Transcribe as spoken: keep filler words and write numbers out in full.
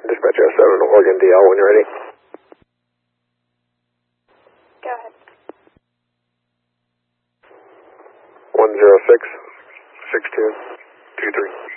Dispatch S seven, Oregon D L, when you're ready. Go ahead. one zero six, six two, two three.